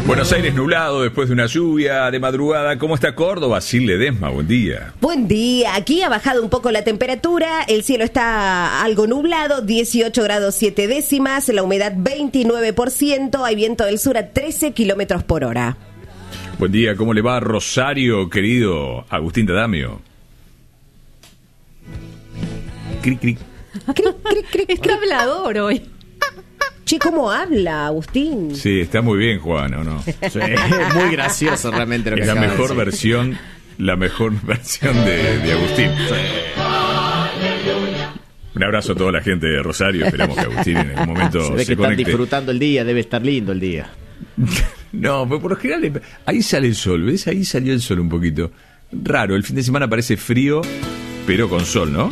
Buenos Aires nublado después de una lluvia de madrugada. ¿Cómo está Córdoba? Sil Ledesma, buen día. Buen día. Aquí ha bajado un poco la temperatura. El cielo está algo nublado, 18 grados 7 décimas. La humedad 29%. Hay viento del sur a 13 kilómetros por hora. Buen día. ¿Cómo le va Rosario, querido Agustín Dadamio? Cric, cric. Cric, cric, cric. Está hablador hoy. Che, ¿cómo habla, Agustín? Sí, está muy bien, Juan, ¿o no? Sí, muy gracioso realmente lo que Es la acaba de mejor decir. versión de Agustín. Un abrazo a toda la gente de Rosario. Esperamos que Agustín en algún momento Se ve que se están conecte. disfrutando el día, debe estar lindo el día. No, pero por lo general ahí sale el sol, ¿ves? Ahí salió el sol un poquito. Raro, el fin de semana parece frío, pero con sol, ¿no?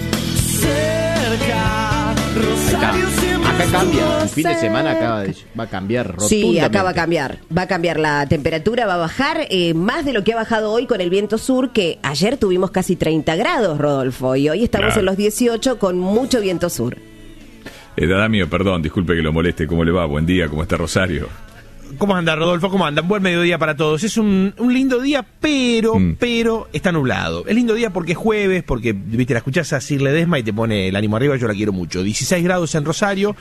Acá cambia, el fin de semana va a cambiar rotundamente. Sí, acá va a cambiar. Va a cambiar la temperatura, va a bajar más de lo que ha bajado hoy con el viento sur, que ayer tuvimos casi 30 grados, Rodolfo, y hoy estamos Claro. en los 18 con mucho viento sur. Dadamio, perdón, disculpe que lo moleste. ¿Cómo le va? Buen día, ¿cómo está Rosario? ¿Cómo anda, Rodolfo? ¿Cómo andan? Buen mediodía para todos. Es un lindo día, pero está nublado. Es lindo día porque es jueves, porque, viste, la escuchás a Sil Ledesma y te pone el ánimo arriba, yo la quiero mucho. 16 grados en Rosario,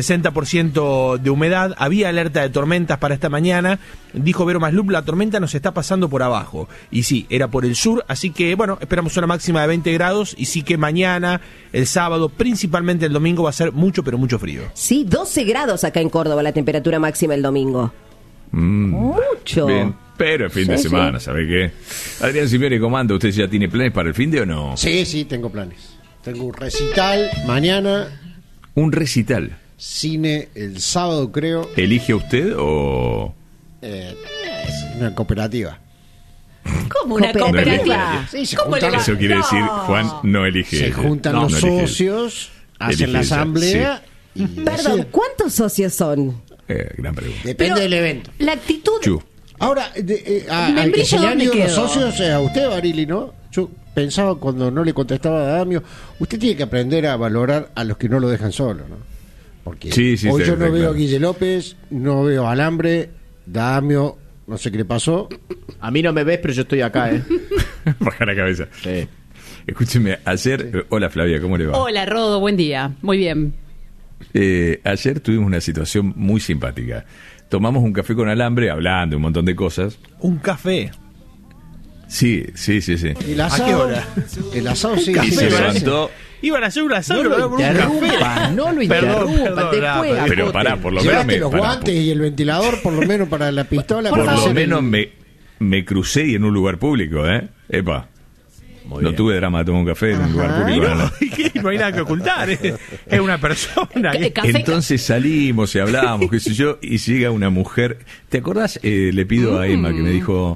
60% de humedad, había alerta de tormentas para esta mañana. Dijo Vero Maslup, la tormenta nos está pasando por abajo. Y sí, era por el sur, así que, bueno, esperamos una máxima de 20 grados y sí que mañana, el sábado, principalmente el domingo, va a ser mucho, pero mucho frío. Sí, 12 grados acá en Córdoba la temperatura máxima el domingo. Mucho. Bien, pero el fin de Sí, semana, sí. ¿sabe qué? Adrián Simeone, ¿cómo anda? ¿Usted ya tiene planes para el fin de o no? Sí, tengo planes. Tengo un recital mañana, Un recital. cine el sábado, creo. ¿Elige usted o...? Es una cooperativa. ¿Cómo una cooperativa? Sí, se ¿Cómo le juntan, va? Eso quiere decir, Juan no elige. se juntan No, los no elige. socios, hacen Elige la ella, asamblea y Perdón, deciden. ¿cuántos socios son? Gran pregunta. Depende Pero del evento. La actitud. Chu. Ahora, al que Membrillo, se le han ¿dónde ido los quedó? socios a usted, Barili, ¿no? Yo pensaba cuando no le contestaba a Damio, usted tiene que aprender a valorar a los que no lo dejan solo, ¿no? Porque Sí, sí, hoy sí, yo no está veo claro. a Guille López, no veo a Alambre, Damio, no sé qué le pasó. A mí no me ves, pero yo estoy acá, ¿eh? Baja la cabeza. Sí. Escúcheme, ayer... Hola Flavia, ¿cómo le va? Hola, Rodo, buen día. Muy bien. Ayer tuvimos una situación muy simpática. Tomamos un café con Alambre, hablando un montón de cosas. Un café. Sí. ¿Y el asado? ¿A qué hora? El asado sí. Y sí, se sí. levantó... Iban a hacer un asado, No lo por un café. interrumpa, no lo Perdón, interrumpa. perdón, Después, Pero acote. pará, por lo menos Llevaste me... los pará, guantes y el ventilador, por lo menos para la pistola. Por para Por lo hacer el- menos me crucé y en un lugar público, ¿eh? Epa. Muy No bien. tuve drama de tomar un café en un lugar público. no. ¿Y qué? No hay nada que ocultar. Es una persona. Café- Entonces salimos y hablamos, qué sé yo, y llega una mujer. ¿Te acordás? Le pido a Emma que me dijo...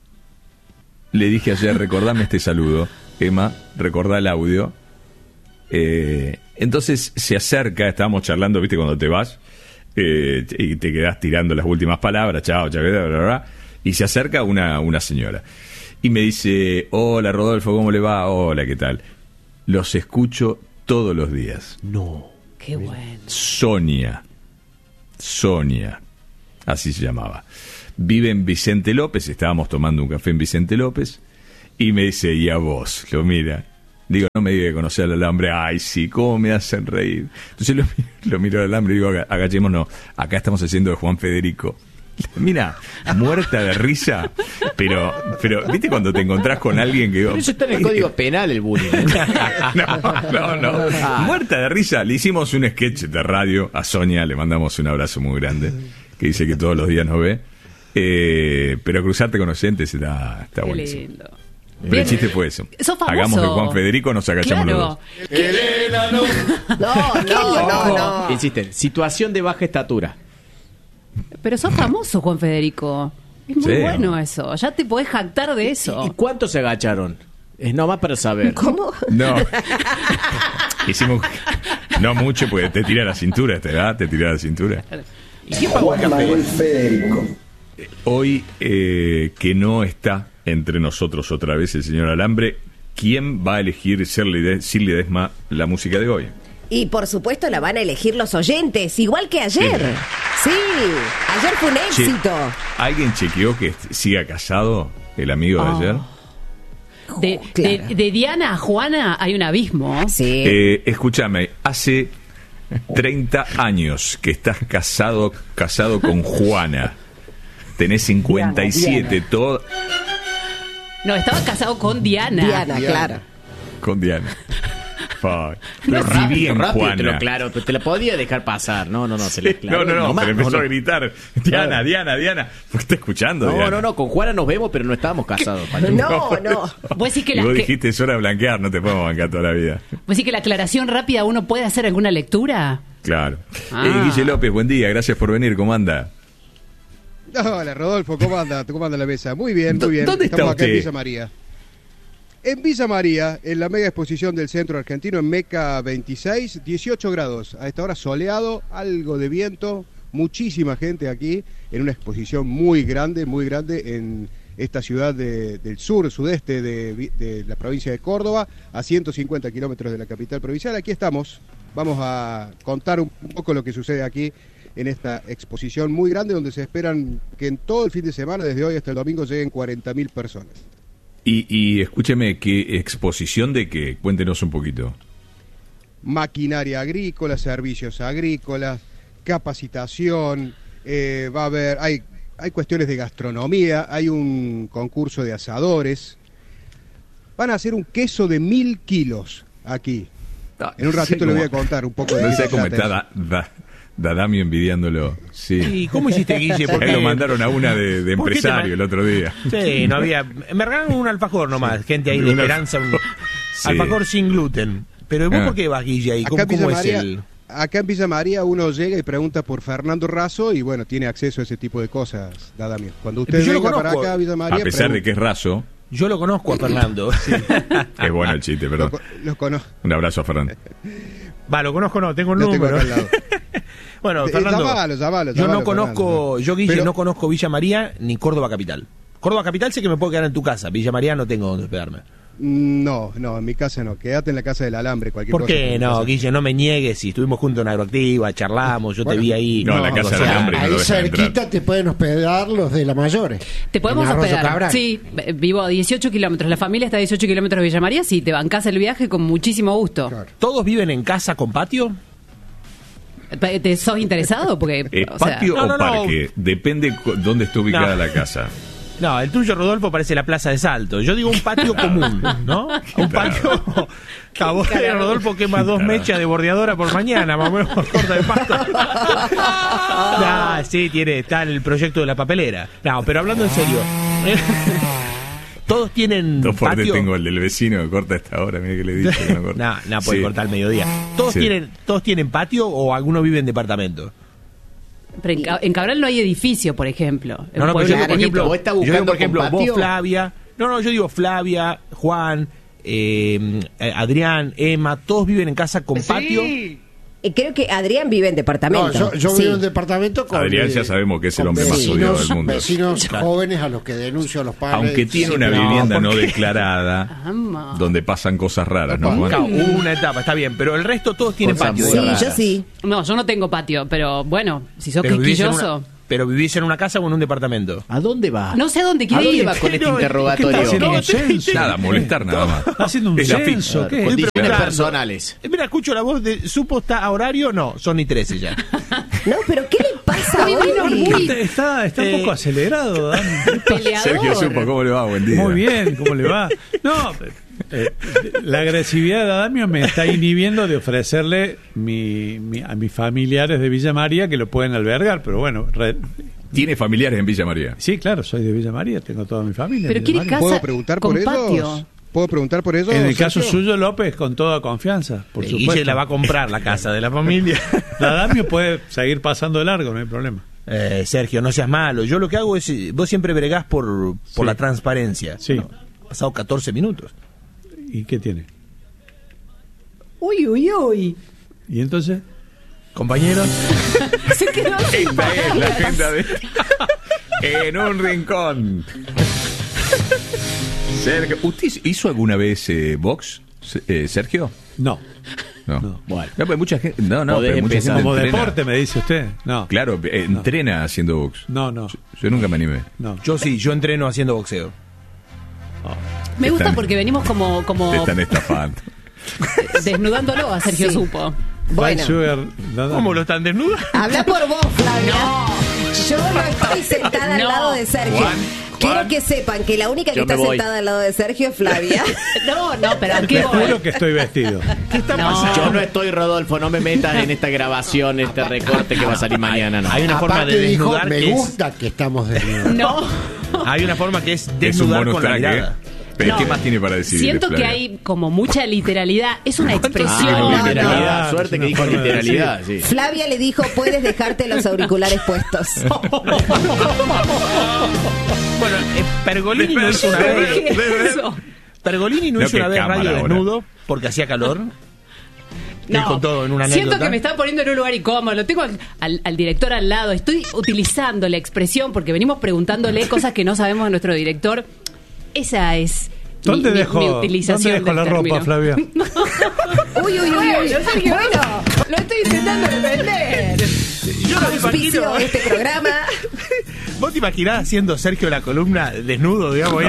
Le dije ayer, recordame este saludo. Emma, recordá el audio. Entonces se acerca, estábamos charlando, ¿viste? Cuando te vas y te quedás tirando las últimas palabras, chao, chao, bla, bla, bla, y se acerca una señora. Y me dice, hola Rodolfo, ¿cómo le va? Hola, ¿qué tal? Los escucho todos los días. No. Qué bueno. Sonia, así se llamaba. Vive en Vicente López, estábamos tomando un café en Vicente López, y me dice, ¿y a vos? Lo mira. Digo, no me diga que conocer al Alambre. Ay, sí, cómo me hacen reír. Entonces lo miro al Alambre y digo, agachémonos, acá estamos haciendo de Juan Federico. Mira, muerta de risa, pero ¿viste cuando te encontrás con alguien que... Pero eso está en el código penal, el bullying. No. Muerta de risa. Le hicimos un sketch de radio a Sonia, le mandamos un abrazo muy grande, que dice que todos los días nos ve. Pero cruzarte con oyentes está Qué buenísimo. lindo. Pero Bien. el chiste fue eso. Sos famoso. Hagamos de Juan Federico, nos agachamos los dos. No. Insisten, situación de baja estatura. Pero sos famoso, Juan Federico. Es muy Sí. bueno eso. Ya te podés jactar de ¿Y eso. cuántos se agacharon? Es nomás para saber. ¿Cómo? No. Hicimos... No mucho, porque te tira la cintura, te tira la cintura. ¿Y quién pagó el café? Hoy, que no está entre nosotros otra vez el señor Alambre, ¿quién va a elegir Sil Ledesma la música de hoy? Y por supuesto la van a elegir los oyentes, igual que ayer. Sí, ayer fue un éxito. ¿Alguien chequeó que siga casado el amigo de ayer? Claro. De Diana a Juana hay un abismo. Sí. Escúchame, hace 30 años que estás casado con Juana. Tenés 57, todo No, estaba casado con Diana. Diana, claro. con Diana. Pero Pero si rápido, bien rápido, Juana. claro, te la podía dejar pasar. No, se le No, más, pero empezó no. a gritar, Diana, Diana. ¿Por qué está escuchando, Diana? No, con Juana nos vemos, pero no estábamos casados. Pachu. No. Vos decís que Y vos dijiste, es hora de blanquear, no te podemos bancar toda la vida. vos decís que la aclaración rápida uno puede hacer alguna lectura. Claro. Ah. Guille López, buen día, gracias por venir, ¿cómo anda? Hola Rodolfo, ¿cómo anda? ¿Cómo anda la mesa? Muy bien, muy bien. ¿Dónde está Estamos acá en usted? Villa María. En Villa María, en la mega exposición del centro argentino, en Meca 26, 18 grados. A esta hora soleado, algo de viento, muchísima gente aquí, en una exposición muy grande en esta ciudad del sudeste de la provincia de Córdoba, a 150 kilómetros de la capital provincial. Aquí estamos, vamos a contar un poco lo que sucede aquí en esta exposición muy grande, donde se esperan que en todo el fin de semana, desde hoy hasta el domingo, lleguen 40.000 personas. Y escúcheme, ¿qué exposición de qué? Cuéntenos un poquito. Maquinaria agrícola, servicios agrícolas, capacitación, va a haber, hay cuestiones de gastronomía, hay un concurso de asadores. Van a hacer un queso de 1.000 kilos aquí. En un ratito le voy a contar un poco de No qué sé se cómo trata está Dadamio envidiándolo. Sí. ¿Y cómo hiciste, Guille? A él lo mandaron a una de ¿Por qué te empresario el otro día. Sí, no había. Me regalaron un alfajor nomás, gente ahí de esperanza. Sí. Alfajor sin gluten. Pero ¿vos por qué vas, Guille, ahí? Acá en ¿Cómo Villa es María, el...? acá en Villa María uno llega y pregunta por Fernando Raso y bueno, tiene acceso a ese tipo de cosas, Dadamio. Cuando usted Yo lo venga para conozco. acá a Villa María, A pesar de que es raso, Yo lo conozco a Fernando. es bueno el chiste, perdón. Los conozco. Un abrazo a Fernando. Va, lo conozco, no, tengo el Lo tengo número. acá al lado. Bueno, Fernando, Llamalo, yo no Fernando. conozco, yo, Guille, Pero- no conozco Villa María ni Córdoba Capital. Córdoba Capital sé que me puedo quedar en tu casa. Villa María no tengo donde hospedarme. No, en mi casa no. Quédate en la casa del alambre, cualquier ¿Por cosa. qué en mi no, casa. Guille? No me niegues. Si estuvimos juntos en Agroactiva, charlamos, yo te Bueno, vi ahí. no, en la casa o del sea, alambre. no Ahí lo dejan cerquita entrar. te pueden hospedar los de la Mayores. Te podemos En Arroyo hospedar. Cabral. Sí, vivo a 18 kilómetros. La familia está a 18 kilómetros de Villa María. Sí, te bancás el viaje con muchísimo gusto. Claro. ¿Todos viven en casa con patio? ¿Te sos interesado? Porque, ¿Es o sea, patio no, o no, no. parque? Depende dónde está ubicada No. la casa. No, el tuyo, Rodolfo, parece la Plaza de Salto. Yo digo un patio común, ¿no? Un patio... A vos, Rodolfo, quema 2 mechas de bordeadora por mañana, más o menos por corta de pasto. Sí, está el proyecto de la papelera. No, pero hablando en serio... ¿Todos tienen Dos fuertes patio? tengo el del vecino que corta a esta hora, mira que le he dicho que no corta. No, puede Sí. cortar al mediodía. ¿Todos, Sí. ¿Todos tienen patio o algunos viven en departamento? pero en Cabral no hay edificio, por ejemplo. No, no, Un pero yo digo, por pueblito. ejemplo, ¿Vos estás yo digo, buscando por ejemplo, con vos, patio? Flavia. No, yo digo Flavia, Juan, Adrián, Emma, todos viven en casa con patio. Creo que Adrián vive en departamento. No, yo Sí. vivo en un departamento con... Adrián ya sabemos que es el con hombre más vecinos- odiado del mundo. Vecinos jóvenes a los que denuncio a los padres. Aunque tiene Sí, una pero- vivienda no ¿por qué? declarada, Ama. donde pasan cosas raras, ¿no, Juan? Claro, hubo una etapa, está bien, pero el resto todos tienen Cosas patio. muy Sí, digamos. yo sí. No, yo no tengo patio, pero bueno, si sos Pero vivís, en quisquilloso. una, pero vivís en una casa o en un departamento. ¿A dónde va? No sé a dónde ¿A quiere dónde ir. va con este No, interrogatorio? ¿qué está haciendo? un censo. Nada, molestar nada más. Está haciendo un Es la censo. pizza. ¿Qué? Condiciones preguntando. personales. Mira, escucho la voz de... ¿Supo está a horario? No, son ni 13 ya. No, pero ¿qué le pasa Hoy vino hoy? muy Está un poco acelerado, Dani. peleador. Sergio Supo, ¿cómo le va? Buen día. Muy bien, ¿cómo le va? No, la agresividad de Adamio me está inhibiendo de ofrecerle a mis familiares de Villa María que lo pueden albergar, pero bueno, Tiene familiares en Villa María. sí, claro, soy de Villa María, tengo toda mi familia. Pero en quiere Villa María. casa ¿Puedo preguntar con por patio. ellos? ¿Puedo preguntar por ellos? En el caso Sergio? suyo, López, con toda confianza, por Guille supuesto. la va a comprar la casa de la familia. Adamio puede seguir pasando de largo, no hay problema. Sergio, no seas malo. Yo lo que hago es... Vos siempre bregás por Sí. la transparencia. Sí. Bueno, pasado 14 minutos. ¿Y qué tiene? Uy, uy, uy. ¿Y entonces? Compañeros, Se quedó sin Esta es la palabras. agenda de... En un rincón. Sergio, ¿usted hizo alguna vez box, Sergio? No. no. Bueno. No, pero mucha gente. No, Podés pero mucha empezar. gente Como entrena. deporte, me dice usted. No. Claro, entrena haciendo box. No. Yo nunca me animé. No. Yo sí, yo entreno haciendo boxeo. Me gusta Están- porque venimos como Te están estafando. desnudándolo a Sergio Sí. Supo. Bueno, ¿Cómo lo están desnudos? habla por vos, Flavia. Yo no estoy sentada al No. lado de Sergio. Juan. Quiero que sepan que la única que Yo me está voy. sentada al lado de Sergio es Flavia. No, pero ¿a qué Les voy? juro que estoy vestido. Yo no estoy, Rodolfo, no me metas en esta grabación, este recorte que va a salir mañana. No. Hay una forma Aparte de dijo, desnudar me que es, gusta que estamos desnudos. No. hay una forma que es Es un desnudar bonus con la track, mirada. Pero No. ¿qué más tiene para decir? Siento que Flavia? hay como mucha literalidad. Es una expresión. Ah, literalidad. no. Suerte Es que una dijo forma de literalidad. Sí. Flavia le dijo, puedes dejarte los auriculares puestos. Bueno, Pergolini no hizo una vez. ¿Qué es eso? Pergolini no No, hizo qué una vez cámara radio ahora. desnudo porque hacía calor. Él contó en una siento anécdota. que me está poniendo en un lugar incómodo. Lo tengo al director al lado. Estoy utilizando la expresión porque venimos preguntándole cosas que no sabemos de nuestro director. Esa es ¿Dónde mi dejo utilización la del ropa, término. Flavia? Uy. Sergio, bueno, lo estoy intentando defender. Yo no me Auspicio imagino. este programa. ¿Vos te imaginás haciendo Sergio la columna desnudo, digamos?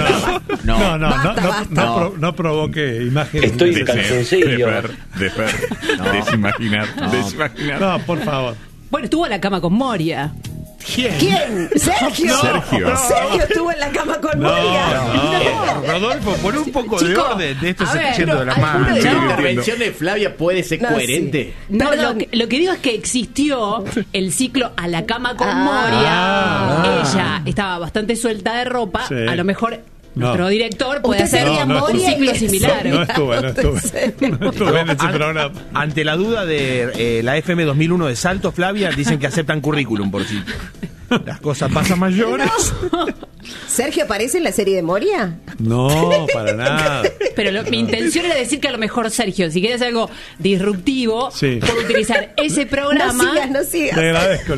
No provoque imágenes. Estoy de- calzoncillo. De Fer. Desimaginar. Desimaginar. No, por favor. Bueno, estuvo a la cama con Moria. ¿Quién? ¿Sergio? Sergio. Sergio estuvo en la cama con No, Moria. Rodolfo, pon un poco de Chico, orden. De esto a se está ver, yendo de las alguno manos. de La No. intervención de Flavia puede ser No, coherente. No, Perdón. lo que digo es que existió el ciclo a la cama con Ah. Moria. Ella estaba bastante suelta de ropa. Sí. A lo mejor No. nuestro director puede Usted hacer sería No, no Moria un ciclo y similar. No estuve. No estuve en ese programa. Ante la duda de la FM 2001 de Salto, Flavia, dicen que aceptan currículum por si las cosas pasan mayores. ¿Sergio aparece en la serie de Moria? No, para nada. Pero mi intención era decir que a lo mejor, Sergio, si quieres algo disruptivo, Sí. puedo utilizar ese programa. No sigas. Le agradezco.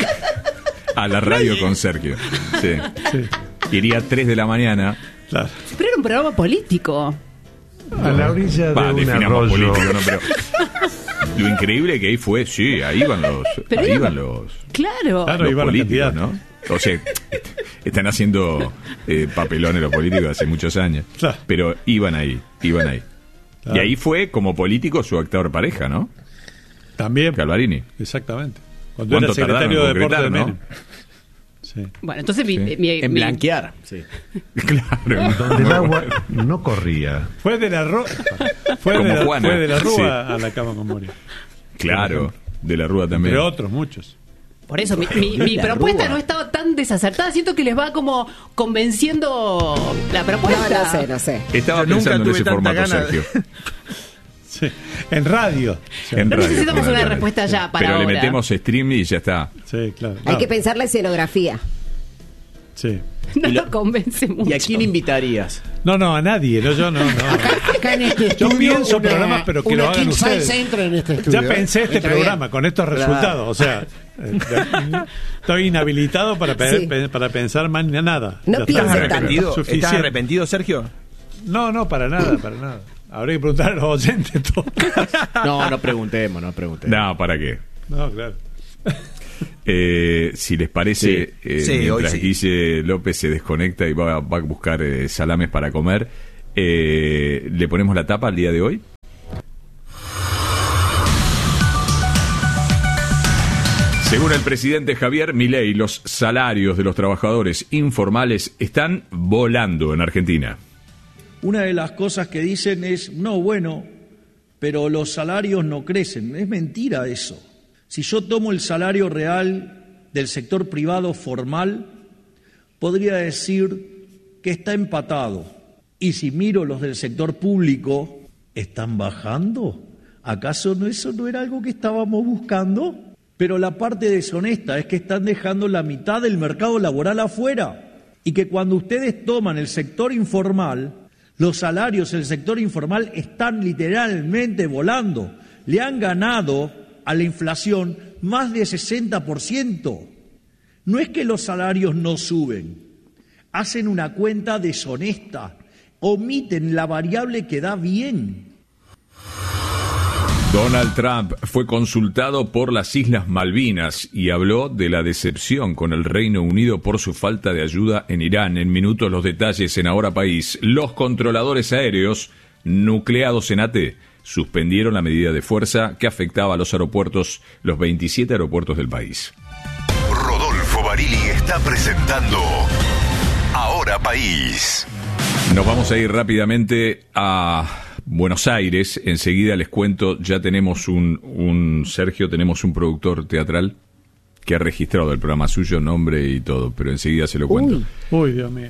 A la radio con Sergio. Sí. Sí, Iría a 3 de la mañana. claro. Pero era un programa político. A la orilla Va, de un definamos arroyo. político, ¿no? Pero lo increíble que ahí fue, sí, ahí iban los. Pero ahí era- iban los. Claro. Claro. Los iban los políticos, candidatos. ¿no? O sea, están haciendo papelones los políticos hace muchos años. Claro. Pero iban ahí. Claro. Y ahí fue, como político, su actor pareja, ¿no? También. Calvarini. Exactamente. Cuando era ¿Cuánto tardaron secretario en de deporte de concretar, Menem. Sí. Bueno, entonces En blanquear. Sí. Claro. Donde el agua no corría. Fue de la Rúa. Fue Como de la, Juana. fue de la Rúa Sí. a la cama con Moria. Claro. De la Rúa también. Entre otros, muchos. Por eso, mi La propuesta Rúa. no estaba tan desacertada. Siento que les va como convenciendo la propuesta. No sé. Estaba Yo nunca pensando en tuve ese tanta formato, gana de- Sergio. Sí. En radio. Sí, En No radio, necesitamos una fundamentalmente. respuesta ya para Pero ahora. le metemos stream y ya está. sí, claro. Hay que pensar la escenografía. Sí. No Y lo lo- convence mucho. ¿Y a quién invitarías? No, a nadie. No, yo no. Acá en este Yo estudio, pienso programas, pero que una lo hagan king size ustedes. entra en este estudio. Ya pensé este Entra programa bien. con estos resultados. O sea, estoy inhabilitado para, Sí. para pensar más ni nada. No Ya piense está. tanto. ¿Arrepentido? Suficiente. ¿Estás arrepentido, Sergio? No, para nada, para nada. Habría que preguntar a los oyentes todo. No preguntemos. No, ¿para qué? No, claro. Si les parece, Sí, hoy mientras sí. Guille López se desconecta y va a buscar salames para comer, ¿le ponemos la tapa al día de hoy? Según el presidente Javier Milei, los salarios de los trabajadores informales están volando en Argentina. Una de las cosas que dicen es, no, bueno, pero los salarios no crecen. Es mentira eso. Si yo tomo el salario real del sector privado formal, podría decir que está empatado. Y si miro los del sector público, ¿están bajando? ¿Acaso eso no era algo que estábamos buscando? Pero la parte deshonesta es que están dejando la mitad del mercado laboral afuera. Y que cuando ustedes toman el sector informal, los salarios del sector informal están literalmente volando. Le han ganado a la inflación más de 60%. No es que los salarios no suben, hacen una cuenta deshonesta, omiten la variable que da bien. Donald Trump fue consultado por las Islas Malvinas y habló de la decepción con el Reino Unido por su falta de ayuda en Irán. En minutos los detalles en Ahora País. Los controladores aéreos nucleados en AT suspendieron la medida de fuerza que afectaba a los 27 aeropuertos del país. Rodolfo Barili está presentando Ahora País. Nos vamos a ir rápidamente a Buenos Aires. Enseguida les cuento, ya tenemos Sergio, tenemos un productor teatral que ha registrado el programa suyo, nombre y todo, pero enseguida se lo cuento. Uy, Dios mío.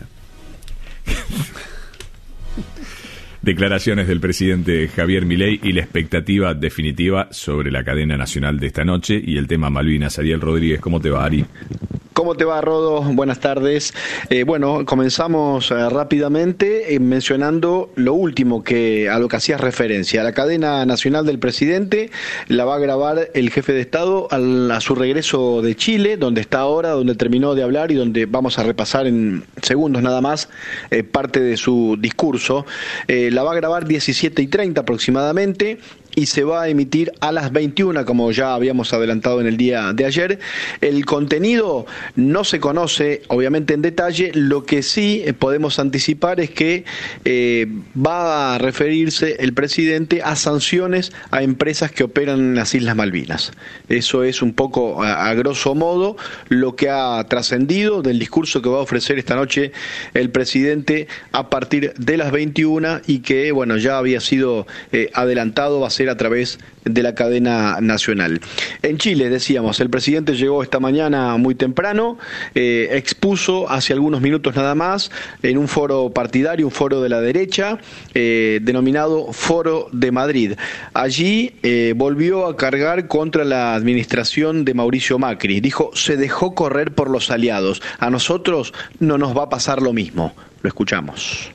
Declaraciones del presidente Javier Milei y la expectativa definitiva sobre la cadena nacional de esta noche y el tema Malvinas. Ariel Rodríguez, ¿cómo te va, Ari? ¿Cómo te va, Rodo? Buenas tardes. Bueno, comenzamos rápidamente mencionando lo último a lo que hacías referencia. La cadena nacional del presidente la va a grabar el jefe de Estado a su regreso de Chile, donde está ahora, donde terminó de hablar y donde vamos a repasar en segundos nada más parte de su discurso. La va a grabar 17:30 aproximadamente. Y se va a emitir a las 21, como ya habíamos adelantado en el día de ayer. El contenido no se conoce, obviamente, en detalle. Lo que sí podemos anticipar es que va a referirse el presidente a sanciones a empresas que operan en las Islas Malvinas. Eso es un poco, a grosso modo, lo que ha trascendido del discurso que va a ofrecer esta noche el presidente a partir de las 21 y que, bueno, ya había sido adelantado, va a ser a través de la cadena nacional. En Chile, decíamos, el presidente llegó esta mañana muy temprano, expuso hace algunos minutos nada más en un foro partidario, un foro de la derecha, denominado Foro de Madrid. Allí volvió a cargar contra la administración de Mauricio Macri. Dijo, se dejó correr por los aliados. A nosotros no nos va a pasar lo mismo. Lo escuchamos.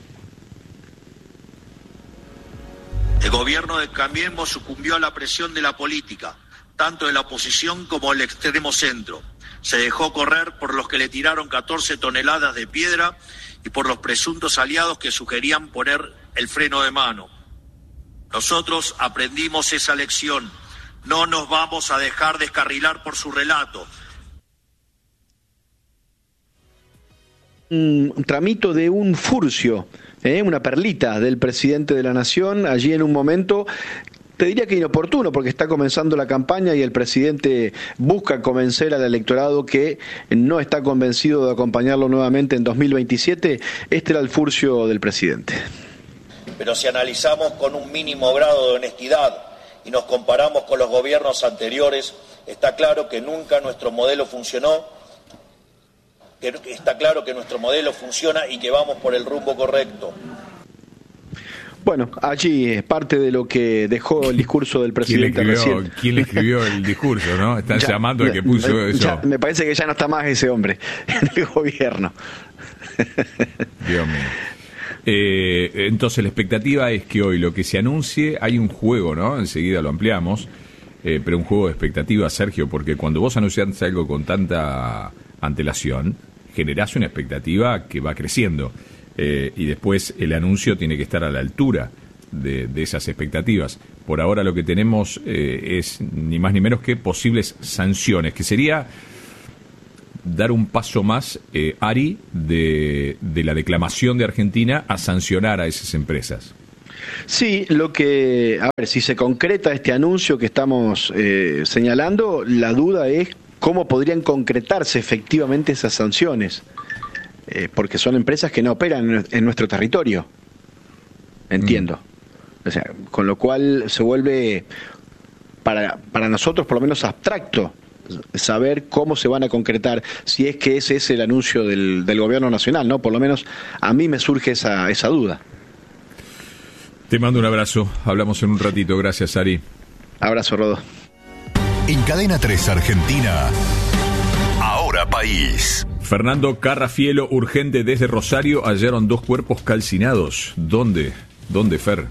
El gobierno de Cambiemos sucumbió a la presión de la política, tanto de la oposición como del extremo centro. Se dejó correr por los que le tiraron 14 toneladas de piedra y por los presuntos aliados que sugerían poner el freno de mano. Nosotros aprendimos esa lección. No nos vamos a dejar descarrilar por su relato. Un tramito de un furcio, una perlita del presidente de la Nación, allí en un momento, te diría que inoportuno, porque está comenzando la campaña y el presidente busca convencer al electorado que no está convencido de acompañarlo nuevamente en 2027. Este era el furcio del presidente. Pero si analizamos con un mínimo grado de honestidad y nos comparamos con los gobiernos anteriores, está claro que nunca nuestro modelo funcionó. Está claro que nuestro modelo funciona y que vamos por el rumbo correcto. Bueno, allí es parte de lo que dejó el discurso del presidente recién. ¿Quién le escribió el discurso, no? Están llamando al que puso eso. Me parece que ya no está más ese hombre en el gobierno. Dios mío. Entonces la expectativa es que hoy lo que se anuncie, hay un juego, ¿no? Enseguida lo ampliamos, pero un juego de expectativas, Sergio, porque cuando vos anunciás algo con tanta antelación, generás una expectativa que va creciendo y después el anuncio tiene que estar a la altura de esas expectativas. Por ahora lo que tenemos es ni más ni menos que posibles sanciones, que sería dar un paso más, Ari, de la declamación de Argentina a sancionar a esas empresas. Sí, a ver, si se concreta este anuncio que estamos señalando, la duda es cómo podrían concretarse efectivamente esas sanciones, porque son empresas que no operan en nuestro territorio, entiendo. O sea, con lo cual se vuelve para nosotros por lo menos abstracto saber cómo se van a concretar, si es que ese es el anuncio del gobierno nacional, ¿no? Por lo menos a mí me surge esa duda. Te mando un abrazo, hablamos en un ratito, gracias, Ari. Abrazo, Rodo. En Cadena 3 Argentina, Ahora País. Fernando Carrafielo, urgente desde Rosario, hallaron 2 cuerpos calcinados. ¿Dónde, Fer?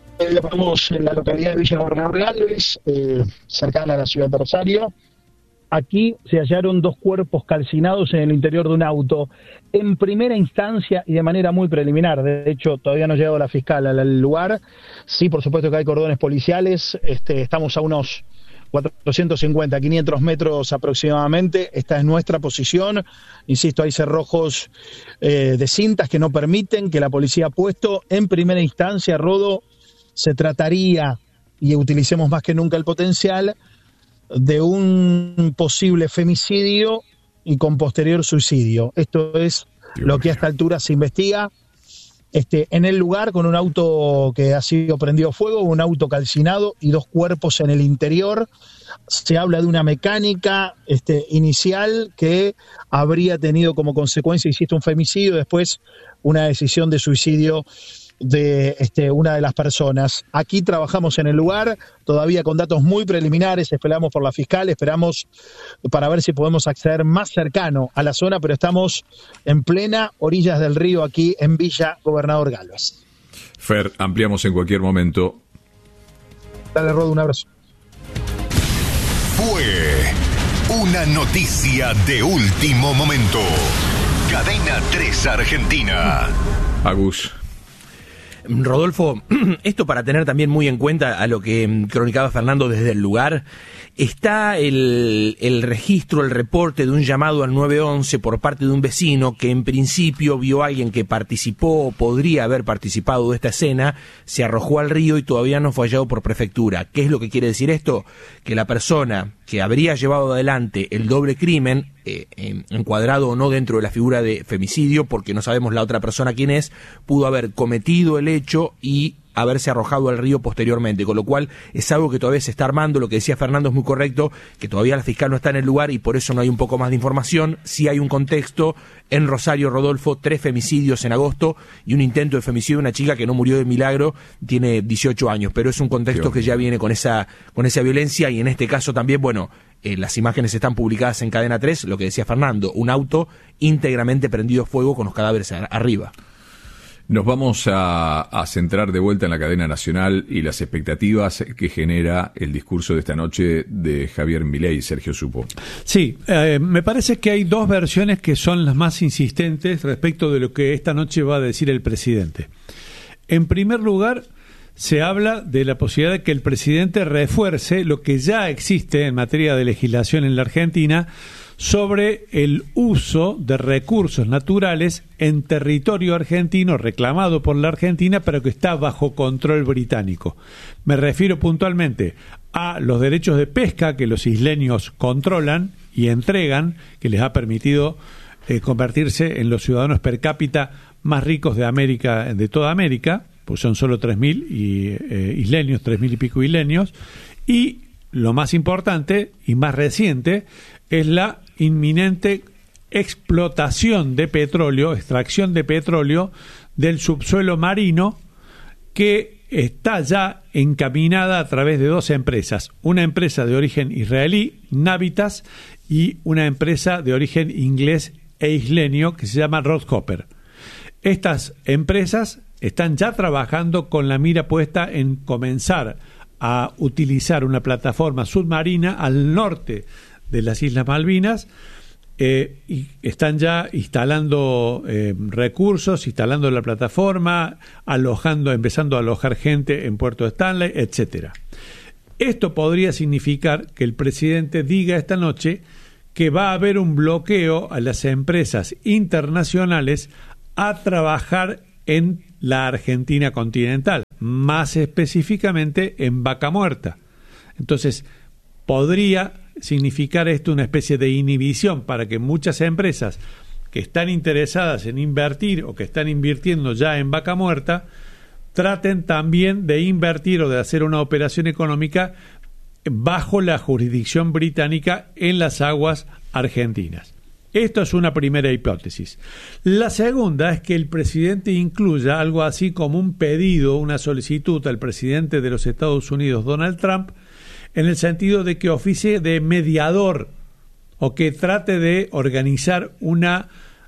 Estamos en la localidad de Villa Gobernador Galvez, cercana a la ciudad de Rosario. aquí se hallaron 2 cuerpos calcinados en el interior de un auto. En primera instancia y de manera muy preliminar, de hecho todavía no ha llegado la fiscal al lugar. Sí, por supuesto que hay cordones policiales, estamos a unos 450, 500 metros aproximadamente. Esta es nuestra posición. Insisto, hay cerrojos de cintas que no permiten, que la policía ha puesto. En primera instancia, Rodo, se trataría, y utilicemos más que nunca el potencial, de un posible femicidio y con posterior suicidio. Esto es lo que a esta altura se investiga. En el lugar, con un auto que ha sido prendido fuego, un auto calcinado y 2 cuerpos en el interior. Se habla de una mecánica inicial que habría tenido como consecuencia, insisto, un femicidio, después una decisión de suicidio de una de las personas. Aquí trabajamos en el lugar, todavía con datos muy preliminares, esperamos por la fiscal, esperamos para ver si podemos acceder más cercano a la zona, pero estamos en plena orillas del río aquí en Villa Gobernador Galvez. Fer, ampliamos en cualquier momento. Dale, Rodo, un abrazo. Fue una noticia de último momento. Cadena 3 Argentina. Agus. Rodolfo, esto para tener también muy en cuenta a lo que cronicaba Fernando desde el lugar, está el registro, el reporte de un llamado al 911 por parte de un vecino que en principio vio a alguien que participó o podría haber participado de esta escena, se arrojó al río y todavía no fue hallado por prefectura. ¿Qué es lo que quiere decir esto? Que la persona que habría llevado adelante el doble crimen, encuadrado o no dentro de la figura de femicidio, porque no sabemos la otra persona quién es, pudo haber cometido el hecho y haberse arrojado al río posteriormente, con lo cual es algo que todavía se está armando. Lo que decía Fernando es muy correcto, que todavía la fiscal no está en el lugar y por eso no hay un poco más de información. Sí hay un contexto en Rosario, Rodolfo, 3 femicidios en agosto y un intento de femicidio de una chica que no murió de milagro, tiene 18 años, pero es un contexto que ya viene con esa violencia y en este caso también, bueno, las imágenes están publicadas en Cadena 3, lo que decía Fernando, un auto íntegramente prendido a fuego con los cadáveres arriba. Nos vamos a centrar de vuelta en la cadena nacional y las expectativas que genera el discurso de esta noche de Javier Milei. Sergio Supo. Sí, me parece que hay 2 versiones que son las más insistentes respecto de lo que esta noche va a decir el presidente. En primer lugar, se habla de la posibilidad de que el presidente refuerce lo que ya existe en materia de legislación en la Argentina sobre el uso de recursos naturales en territorio argentino reclamado por la Argentina, pero que está bajo control británico. Me refiero puntualmente a los derechos de pesca que los isleños controlan y entregan, que les ha permitido convertirse en los ciudadanos per cápita más ricos de América, de toda América, pues son solo 3.000 isleños, 3.000 y pico isleños, y lo más importante y más reciente es la inminente explotación de petróleo, extracción de petróleo del subsuelo marino, que está ya encaminada a través de 2 empresas, una empresa de origen israelí, Navitas, y una empresa de origen inglés e isleño que se llama Rothopper. Estas empresas están ya trabajando con la mira puesta en comenzar a utilizar una plataforma submarina al norte de las Islas Malvinas, y están ya instalando recursos, instalando la plataforma, empezando a alojar gente en Puerto Stanley, etcétera. Esto podría significar que el presidente diga esta noche que va a haber un bloqueo a las empresas internacionales a trabajar en la Argentina continental, más específicamente en Vaca Muerta. Entonces, podría significar esto una especie de inhibición para que muchas empresas que están interesadas en invertir o que están invirtiendo ya en Vaca Muerta traten también de invertir o de hacer una operación económica bajo la jurisdicción británica en las aguas argentinas. Esto es una primera hipótesis. La segunda es que el presidente incluya algo así como un pedido, una solicitud al presidente de los Estados Unidos, Donald Trump, en el sentido de que oficie de mediador o que trate de organizar una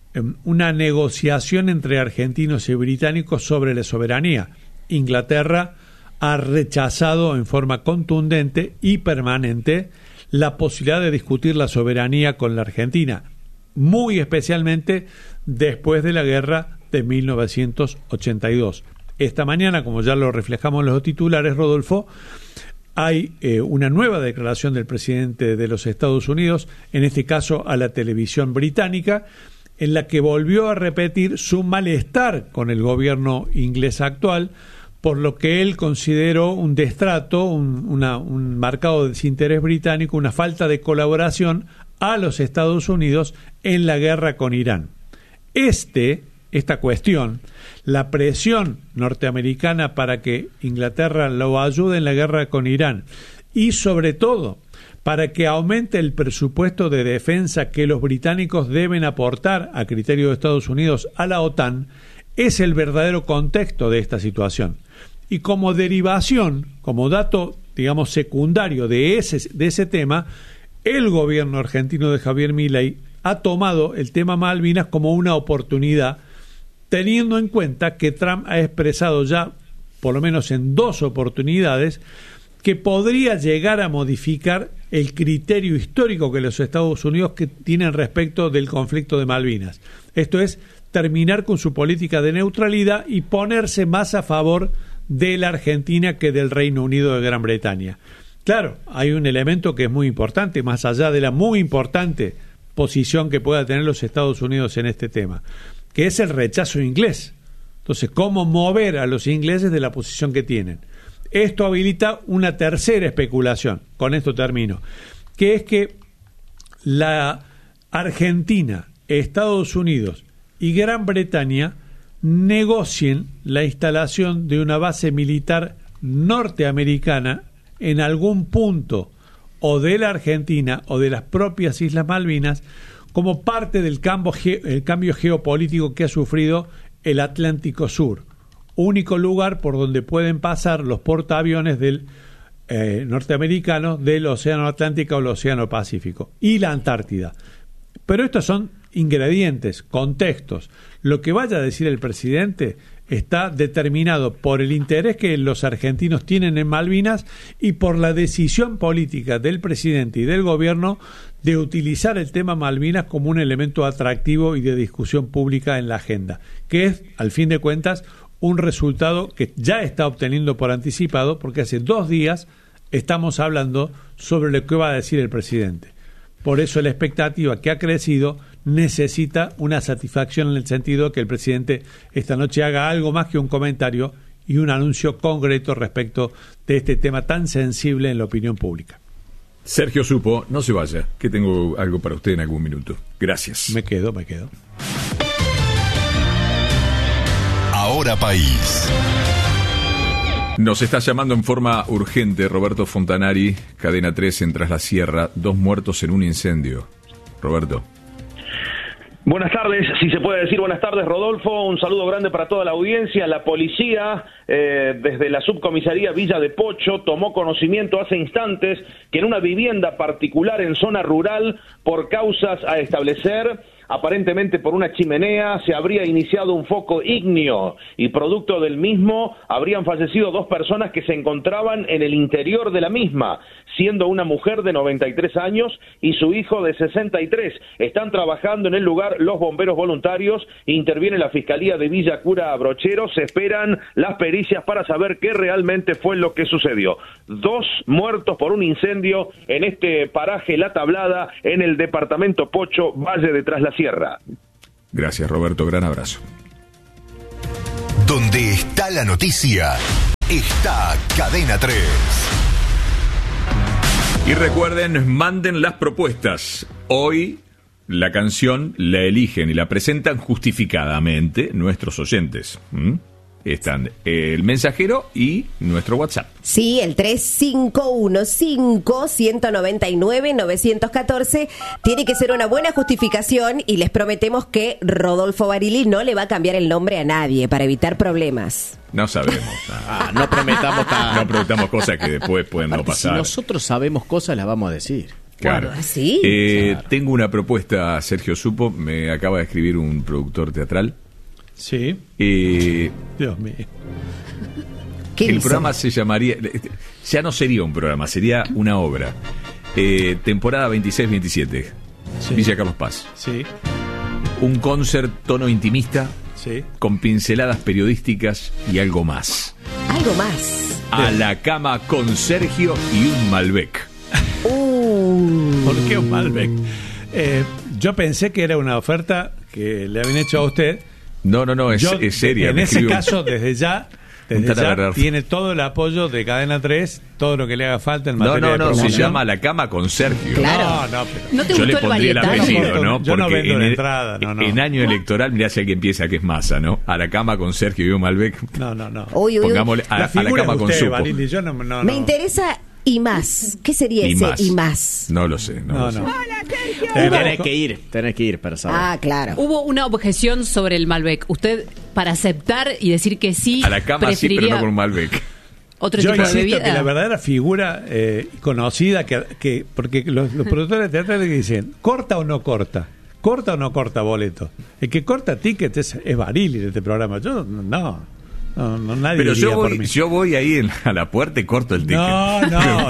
negociación entre argentinos y británicos sobre la soberanía. Inglaterra ha rechazado en forma contundente y permanente la posibilidad de discutir la soberanía con la Argentina, muy especialmente después de la guerra de 1982. Esta mañana, como ya lo reflejamos en los titulares, Rodolfo, hay una nueva declaración del presidente de los Estados Unidos, en este caso a la televisión británica, en la que volvió a repetir su malestar con el gobierno inglés actual, por lo que él consideró un destrato, un marcado desinterés británico, una falta de colaboración a los Estados Unidos en la guerra con Irán. Esta cuestión, la presión norteamericana para que Inglaterra lo ayude en la guerra con Irán y sobre todo para que aumente el presupuesto de defensa que los británicos deben aportar a criterio de Estados Unidos a la OTAN, es el verdadero contexto de esta situación. Y como derivación, como dato, digamos, secundario de ese tema, el gobierno argentino de Javier Milei ha tomado el tema Malvinas como una oportunidad, teniendo en cuenta que Trump ha expresado ya, por lo menos en 2 oportunidades, que podría llegar a modificar el criterio histórico que los Estados Unidos que tienen respecto del conflicto de Malvinas. Esto es, terminar con su política de neutralidad y ponerse más a favor de la Argentina que del Reino Unido de Gran Bretaña. Claro, hay un elemento que es muy importante, más allá de la muy importante posición que pueda tener los Estados Unidos en este tema, que es el rechazo inglés. Entonces, ¿cómo mover a los ingleses de la posición que tienen? Esto habilita una tercera especulación, con esto termino, que es que la Argentina, Estados Unidos y Gran Bretaña negocien la instalación de una base militar norteamericana en algún punto o de la Argentina o de las propias Islas Malvinas como parte del cambio geopolítico que ha sufrido el Atlántico Sur, único lugar por donde pueden pasar los portaaviones del norteamericanos del Océano Atlántico o el Océano Pacífico y la Antártida. Pero estos son ingredientes, contextos. Lo que vaya a decir el presidente está determinado por el interés que los argentinos tienen en Malvinas y por la decisión política del presidente y del gobierno de utilizar el tema Malvinas como un elemento atractivo y de discusión pública en la agenda, que es, al fin de cuentas, un resultado que ya está obteniendo por anticipado, porque hace 2 días estamos hablando sobre lo que va a decir el presidente. Por eso la expectativa que ha crecido necesita una satisfacción en el sentido de que el presidente esta noche haga algo más que un comentario y un anuncio concreto respecto de este tema tan sensible en la opinión pública. Sergio Supo, no se vaya, que tengo algo para usted en algún minuto. Gracias. Me quedo. Ahora País. Nos está llamando en forma urgente Roberto Fontanari, Cadena 3 en Tras la Sierra, 2 muertos en un incendio. Roberto. Buenas tardes, si se puede decir buenas tardes, Rodolfo, un saludo grande para toda la audiencia. La policía, desde la subcomisaría Villa de Pocho, tomó conocimiento hace instantes que en una vivienda particular en zona rural, por causas a establecer, aparentemente por una chimenea, se habría iniciado un foco ígneo y producto del mismo habrían fallecido 2 personas que se encontraban en el interior de la misma, siendo una mujer de 93 años y su hijo de 63. Están trabajando en el lugar los bomberos voluntarios, interviene la Fiscalía de Villa Cura Brochero, se esperan las pericias para saber qué realmente fue lo que sucedió. 2 muertos por un incendio en este paraje La Tablada, en el departamento Pocho, Valle de Tras la Sierra. Gracias, Roberto, gran abrazo. Donde está la noticia, está Cadena 3. Y recuerden, manden las propuestas. Hoy la canción la eligen y la presentan justificadamente nuestros oyentes. Están el mensajero y nuestro WhatsApp. Sí, el 3515-199-914. Tiene que ser una buena justificación y les prometemos que Rodolfo Barili no le va a cambiar el nombre a nadie para evitar problemas. No sabemos. No prometamos No prometamos cosas que después pueden no pasar. Si nosotros sabemos cosas, las vamos a decir. Claro. ¿Sí? Claro. Tengo una propuesta, Sergio Supo. Me acaba de escribir un productor teatral. Sí. Dios mío. El programa se llamaría, ya no sería un programa, sería una obra. temporada 26-27. Sí. Villa Carlos Paz. Sí. Un concert tono intimista, Sí. con pinceladas periodísticas y algo más. Algo más. A la cama con Sergio y un Malbec. ¿Por qué un Malbec? Yo pensé que era una oferta que le habían hecho a usted. No, es seria. En me ese escribió- caso, desde ya tiene todo el apoyo de Cadena 3, todo lo que le haga falta en materia de se promoción. llama La Cama con Sergio. Claro. No, pero ¿No te Yo gustó le el pondría el Valletano? apellido, ¿no? Yo no Porque vendo en, la el- entrada, no. en año electoral, mirá si alguien piensa que es masa, ¿no? A la cama con Sergio y un Malbec. No. Uy, uy, uy. Pongámosle a la figura cama es con usted, supo. Barili, yo no. Me interesa y más. ¿Qué sería Y ese más. y más? No lo sé. No lo sé. Tenés que ir para saber. Ah, claro. Hubo una objeción sobre el Malbec. Usted, para aceptar y decir que sí, A la cama sí, pero preferiría no con un Malbec. otro Yo tipo de insisto bebida. que la verdadera figura conocida, porque los productores teatrales dicen, ¿corta o no corta? ¿Corta o no corta boleto? El que corta ticket es Barili de este programa. Yo no, nadie Pero diría por mí. yo voy ahí a la puerta y corto el ticket. No,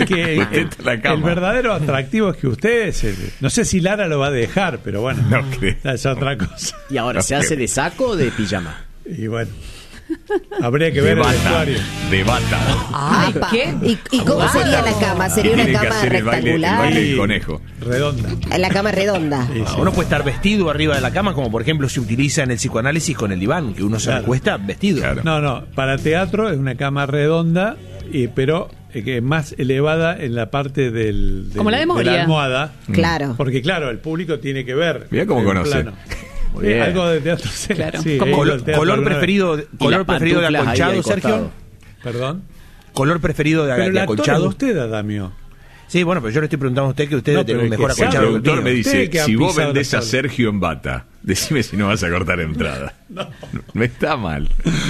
La el verdadero atractivo es que usted, no sé si Lara lo va a dejar, pero bueno, No creo. es otra cosa. ¿Y ahora se hace de saco o de pijama? Y bueno, habría que De ver el bata. vestuario. De bata. Ay, ¿qué? ¿Y cómo sería la cama? ¿Sería Que una tiene que cama hacer el baile rectangular? del conejo. Redonda. La cama redonda. Sí, sí. Uno puede estar vestido arriba de la cama, como por ejemplo se utiliza en el psicoanálisis con el diván, que uno se Claro. recuesta vestido. Claro. No, para teatro es una cama redonda, pero que es más elevada en la parte Como la de de Moria. la almohada. Claro. Porque claro, el público tiene que ver. Mirá cómo el conoce. plano. Muy bien. Algo de teatro. Claro. Sí, Como el Color, teatro color alguna vez. preferido, Y color las preferido de pantuflas ahí acolchado, al Sergio. costado. Perdón. Color preferido Pero de el actor es acolchado. usted, Adamio. Sí, bueno, pero yo le estoy preguntando a usted que usted No, tiene pero un mejor el que El sabe, acolchado que el productor mío. me dice, Usted que ha si vos pisado vendés la a tabla. Sergio en bata, decime si no vas a cortar entrada. No está mal.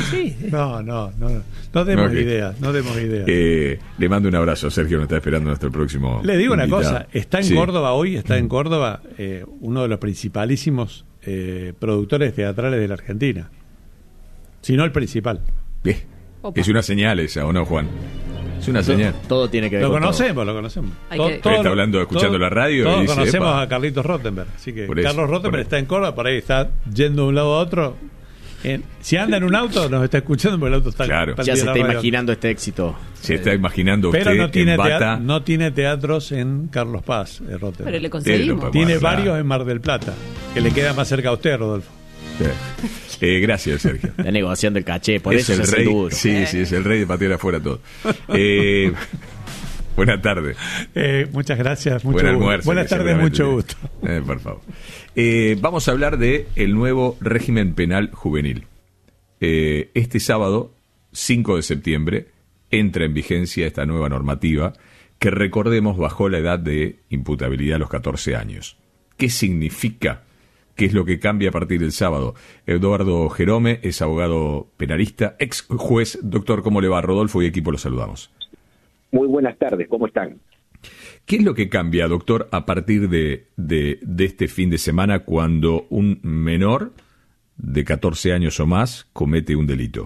No demos Ok. ideas, no demos ideas. Le mando un abrazo, Sergio, nos está esperando nuestro próximo Le digo una invitado. cosa, está en Sí. Córdoba hoy, está en Córdoba uno de los principalísimos productores teatrales de la Argentina. Si no el principal. Bien. Opa. Es una señal esa, ¿o no, Juan? Es una señal. Todo tiene que ver Lo con todo. conocemos. Hay que- Pero está hablando, escuchando la radio y Todos dice, conocemos "Epa". a Carlitos Rottenberg. Así que Por eso, Carlos por Rottenberg eso. está en Córdoba, por ahí está yendo de un lado a otro. Si anda en un auto, nos está escuchando porque el auto está Claro. prendido Ya se la está radio. imaginando este éxito. Se está imaginando usted Pero en bata. no tiene teatros en Carlos Paz, Rottenberg. Pero le Lo conseguimos. podemos Tiene hablar. varios en Mar del Plata, que le queda más cerca a usted, Rodolfo. Gracias, Sergio. La negociación del caché, por Es eso el se hace rey. duro. Sí, es el rey de patear afuera todo. Buenas tardes. Muchas gracias, mucho Buen gusto. almuerzo. Buenas que tardes, seguramente mucho tiene. gusto. Por favor. Vamos a hablar de el nuevo régimen penal juvenil. Este sábado, 5 de septiembre, entra en vigencia esta nueva normativa que, recordemos, bajó la edad de imputabilidad a los 14 años. ¿Qué significa? ¿Qué es lo que cambia a partir del sábado? Eduardo Jerome es abogado penalista, ex juez. Doctor, ¿cómo le va? Rodolfo y equipo, los saludamos. Muy buenas tardes, ¿cómo están? ¿Qué es lo que cambia, doctor, a partir de este fin de semana cuando un menor de 14 años o más comete un delito?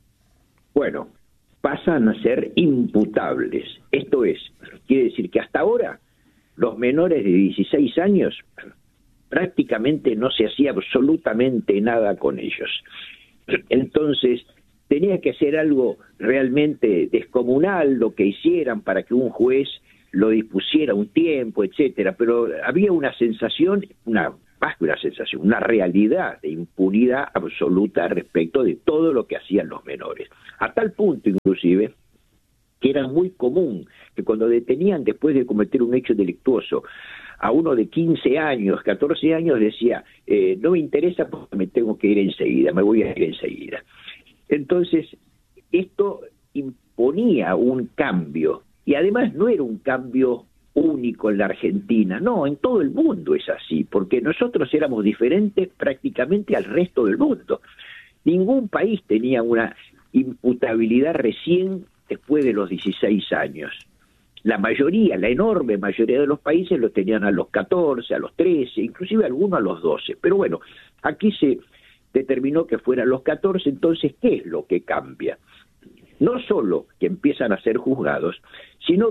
Bueno, pasan a ser imputables. Esto es, quiere decir que hasta ahora los menores de 16 años prácticamente no se hacía absolutamente nada con ellos. Entonces, tenía que ser algo realmente descomunal lo que hicieran para que un juez lo dispusiera un tiempo, etcétera, pero había una sensación, más que una sensación, una realidad de impunidad absoluta respecto de todo lo que hacían los menores. A tal punto, inclusive, que era muy común que cuando detenían después de cometer un hecho delictuoso a uno de 15 años, 14 años, decía, no me interesa porque me tengo que ir enseguida, me voy a ir enseguida. Entonces, esto imponía un cambio, y además no era un cambio único en la Argentina, no, en todo el mundo es así, porque nosotros éramos diferentes prácticamente al resto del mundo. Ningún país tenía una imputabilidad recién después de los 16 años. La mayoría, la enorme mayoría de los países lo tenían a los 14, a los 13, inclusive algunos a los 12. Pero bueno, aquí se determinó que fueran los 14, entonces, ¿qué es lo que cambia? No solo que empiezan a ser juzgados, sino que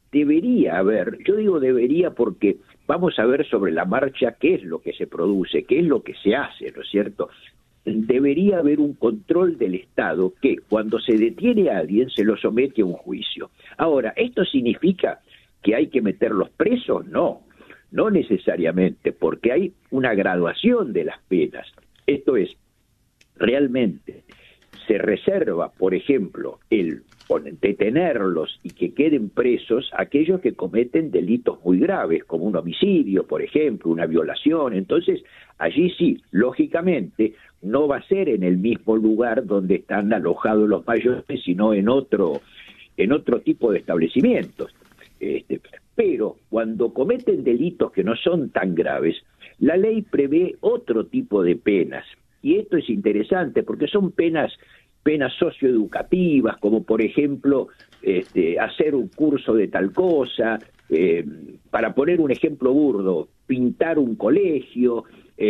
debería haber, yo digo debería porque vamos a ver sobre la marcha qué es lo que se produce, qué es lo que se hace, ¿no es cierto? Debería haber un control del Estado que cuando se detiene a alguien se lo somete a un juicio. Ahora, ¿esto significa que hay que meterlos presos? No, no necesariamente, porque hay una graduación de las penas. Esto es, realmente se reserva, por ejemplo, el detenerlos y que queden presos aquellos que cometen delitos muy graves, como un homicidio, por ejemplo, una violación. Entonces, allí sí, lógicamente, no va a ser en el mismo lugar donde están alojados los mayores, sino en otro tipo de establecimientos. Pero cuando cometen delitos que no son tan graves, la ley prevé otro tipo de penas. Y esto es interesante porque son penas socioeducativas, como por ejemplo hacer un curso de tal cosa, para poner un ejemplo burdo, pintar un colegio,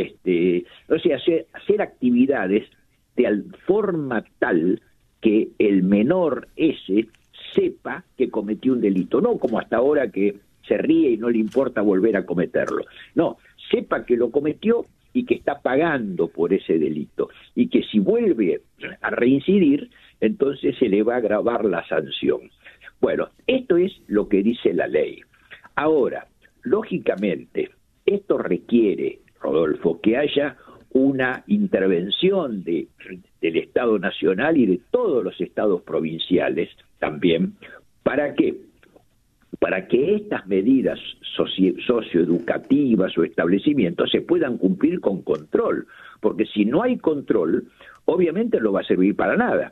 o sea, hacer actividades de forma tal que el menor ese sepa que cometió un delito, no como hasta ahora que se ríe y no le importa volver a cometerlo. No, sepa que lo cometió y que está pagando por ese delito, y que si vuelve a reincidir, entonces se le va a agravar la sanción. Bueno, esto es lo que dice la ley. Ahora, lógicamente, esto requiere, Rodolfo, que haya una intervención del Estado Nacional y de todos los estados provinciales también. ¿Para qué? Para que estas medidas socioeducativas o establecimientos se puedan cumplir con control, porque si no hay control, obviamente no va a servir para nada.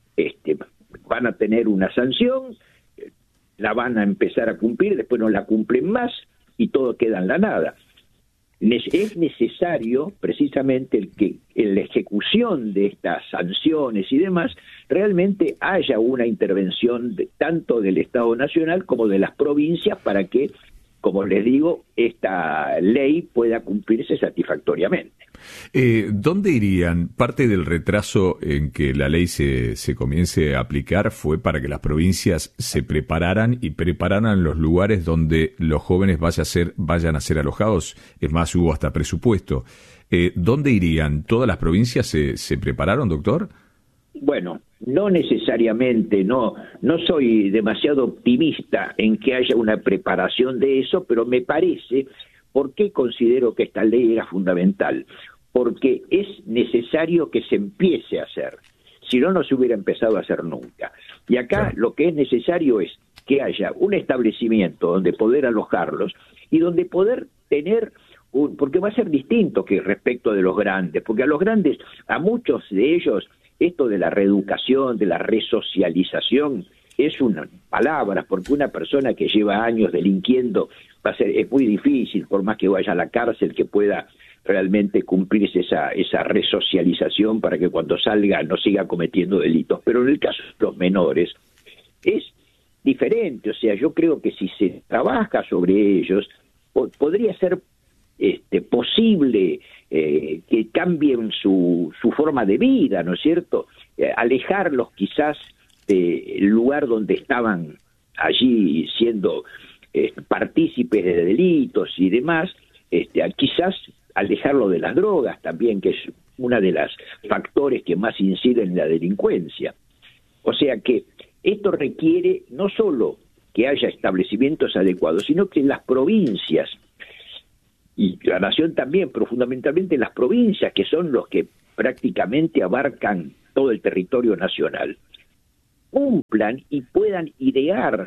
Van a tener una sanción, la van a empezar a cumplir, después no la cumplen más y todo queda en la nada. Es necesario precisamente que en la ejecución de estas sanciones y demás realmente haya una intervención tanto del Estado Nacional como de las provincias para que, como les digo, esta ley pueda cumplirse satisfactoriamente. ¿Dónde irían? Parte del retraso en que la ley se comience a aplicar fue para que las provincias se prepararan y prepararan los lugares donde los jóvenes vayan a ser alojados. Es más, hubo hasta presupuesto. ¿Dónde irían? ¿Todas las provincias se prepararon, doctor? Bueno, no necesariamente, no soy demasiado optimista en que haya una preparación de eso, pero me parece, ¿por qué considero que esta ley era fundamental? Porque es necesario que se empiece a hacer, si no, no se hubiera empezado a hacer nunca. Y acá lo que es necesario es que haya un establecimiento donde poder alojarlos y donde poder tener porque va a ser distinto que respecto de los grandes, porque a los grandes, a muchos de ellos, esto de la reeducación, de la resocialización, es una palabra, porque una persona que lleva años delinquiendo es muy difícil, por más que vaya a la cárcel, que pueda realmente cumplirse esa resocialización para que cuando salga no siga cometiendo delitos. Pero en el caso de los menores es diferente, o sea, yo creo que si se trabaja sobre ellos, podría ser posible que cambien su forma de vida, ¿no es cierto? Alejarlos quizás del lugar donde estaban allí siendo partícipes de delitos y demás, quizás alejarlo de las drogas también, que es una de las factores que más inciden en la delincuencia. O sea que esto requiere no solo que haya establecimientos adecuados, sino que en las provincias y la nación también, pero fundamentalmente las provincias, que son los que prácticamente abarcan todo el territorio nacional, cumplan y puedan idear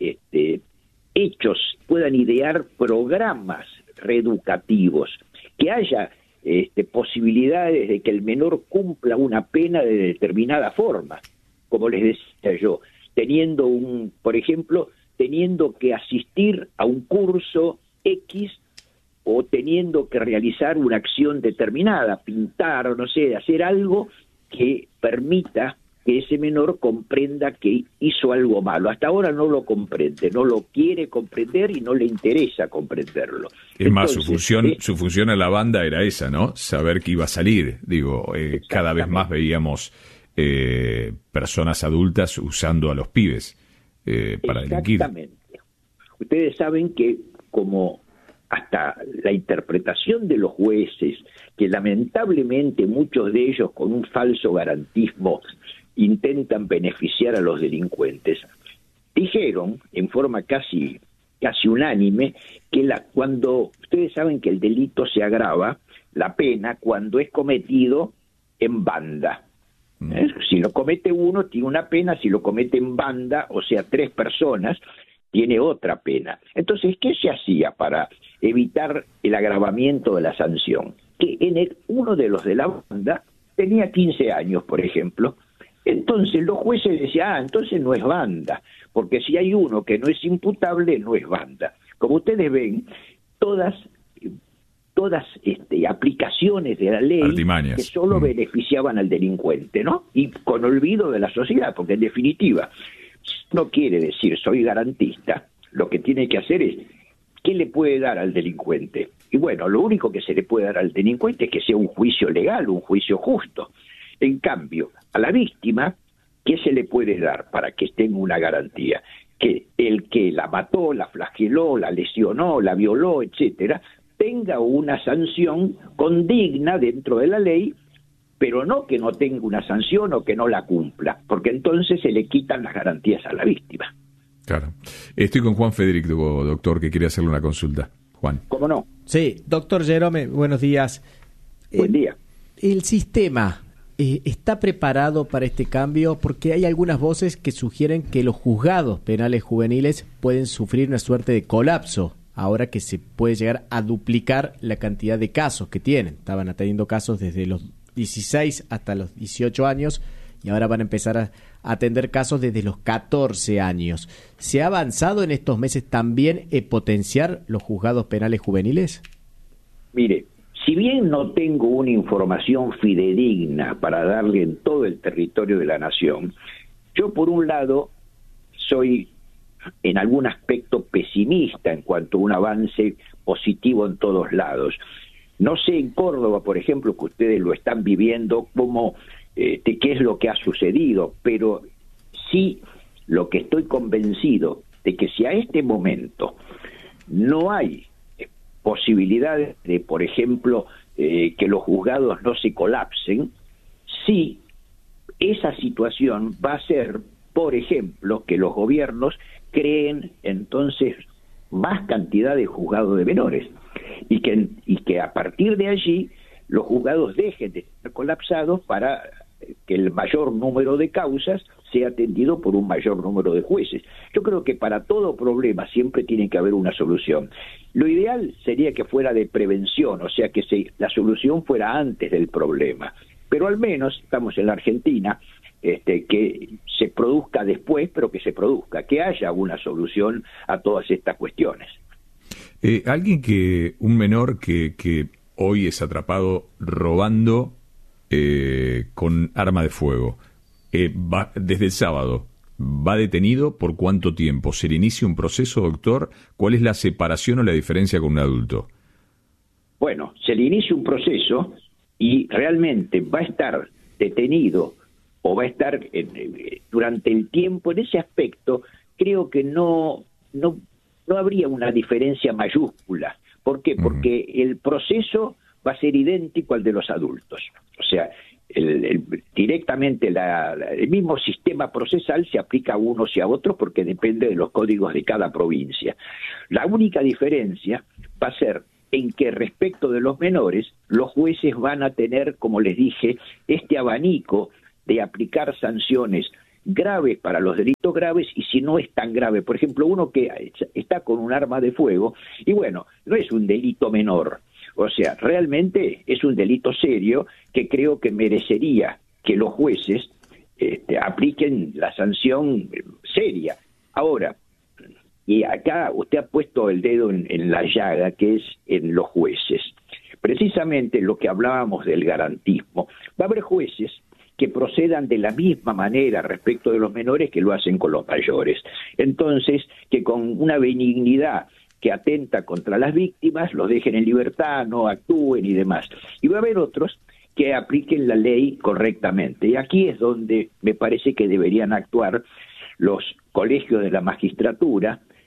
puedan idear programas reeducativos, que haya posibilidades de que el menor cumpla una pena de determinada forma, como les decía yo, por ejemplo, teniendo que asistir a un curso X o teniendo que realizar una acción determinada, pintar o no sé, hacer algo que permita que ese menor comprenda que hizo algo malo. Hasta ahora no lo comprende, no lo quiere comprender y no le interesa comprenderlo. Es más, su función en la banda era esa, ¿no? Saber que iba a salir. Digo, cada vez más veíamos personas adultas usando a los pibes para delinquir. Ustedes saben que como hasta la interpretación de los jueces, que lamentablemente muchos de ellos con un falso garantismo intentan beneficiar a los delincuentes, dijeron en forma casi unánime que cuando ustedes saben que el delito se agrava, la pena, cuando es cometido en banda. Si lo comete uno, tiene una pena; si lo comete en banda, o sea, 3 personas, tiene otra pena. Entonces, ¿qué se hacía para evitar el agravamiento de la sanción? Que uno de los de la banda tenía 15 años, por ejemplo. Entonces los jueces decían, entonces no es banda, porque si hay uno que no es imputable, no es banda. Como ustedes ven, todas aplicaciones de la ley artimañas, que solo beneficiaban al delincuente, ¿no? Y con olvido de la sociedad, porque en definitiva, no quiere decir soy garantista, lo que tiene que hacer es, ¿qué le puede dar al delincuente? Y bueno, lo único que se le puede dar al delincuente es que sea un juicio legal, un juicio justo. En cambio, a la víctima, ¿qué se le puede dar para que tenga una garantía? Que el que la mató, la flageló, la lesionó, la violó, etcétera, tenga una sanción condigna dentro de la ley, pero no que no tenga una sanción o que no la cumpla, porque entonces se le quitan las garantías a la víctima. Claro. Estoy con Juan Federico, doctor, que quiere hacerle una consulta. Juan. ¿Cómo no? Sí, doctor Jerome, buenos días. Buen día. El sistema está preparado para este cambio, porque hay algunas voces que sugieren que los juzgados penales juveniles pueden sufrir una suerte de colapso ahora que se puede llegar a duplicar la cantidad de casos que tienen. Estaban atendiendo casos desde los 16 hasta los 18 años y ahora van a empezar a atender casos desde los 14 años. ¿Se ha avanzado en estos meses también en potenciar los juzgados penales juveniles? Mire, si bien no tengo una información fidedigna para darle en todo el territorio de la nación, yo por un lado soy en algún aspecto pesimista en cuanto a un avance positivo en todos lados. No sé en Córdoba, por ejemplo, que ustedes lo están viviendo, qué es lo que ha sucedido, pero sí lo que estoy convencido de que si a este momento no hay posibilidades de, por ejemplo, que los juzgados no se colapsen, sí, esa situación va a ser, por ejemplo, que los gobiernos creen entonces más cantidad de juzgados de menores y que a partir de allí los juzgados dejen de estar colapsados para que el mayor número de causas sea atendido por un mayor número de jueces. Yo creo que para todo problema siempre tiene que haber una solución. Lo ideal sería que fuera de prevención, o sea, que la solución fuera antes del problema. Pero al menos, estamos en la Argentina, que se produzca después, pero que se produzca, que haya una solución a todas estas cuestiones. Un menor que hoy es atrapado robando con arma de fuego, desde el sábado, ¿va detenido por cuánto tiempo? ¿Se le inicia un proceso, doctor? ¿Cuál es la separación o la diferencia con un adulto? Bueno, se le inicia un proceso y realmente va a estar detenido o va a estar durante el tiempo. En ese aspecto creo que no habría una diferencia mayúscula. ¿Por qué? Porque el proceso va a ser idéntico al de los adultos. O sea, directamente el mismo sistema procesal se aplica a unos y a otros porque depende de los códigos de cada provincia. La única diferencia va a ser en que respecto de los menores, los jueces van a tener, como les dije, este abanico de aplicar sanciones graves para los delitos graves y si no es tan grave. Por ejemplo, uno que está con un arma de fuego, y bueno, no es un delito menor. O sea, realmente es un delito serio que creo que merecería que los jueces apliquen la sanción seria. Ahora, y acá usted ha puesto el dedo en la llaga, que es en los jueces. Precisamente lo que hablábamos del garantismo. Va a haber jueces que procedan de la misma manera respecto de los menores que lo hacen con los mayores. Entonces, que con una benignidad que atenta contra las víctimas, los dejen en libertad, no actúen y demás. Y va a haber otros que apliquen la ley correctamente. Y aquí es donde me parece que deberían actuar los colegios de la magistratura